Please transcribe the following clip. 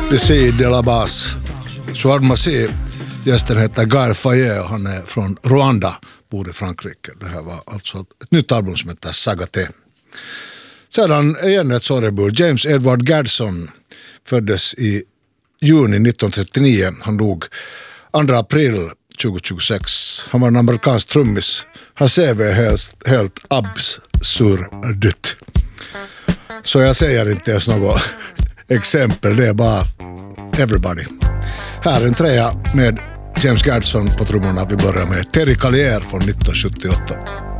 Desi de la Basse. Joad Massi, gästen heter Gaël Faye och han är från Rwanda, bor i Frankrike. Det här var alltså ett nytt album som heter Sagate. Sedan igen ett sorgebud. James Edward Gadsden föddes i juni 1939. Han dog 2 april 2026. Han var en amerikansk trummis. Hans CV är helt absurt. Så jag säger inte ens något exempel, det är bara everybody. Här är en trea med James Gadsden på trummorna. Vi börjar med Terry Callier från 1978.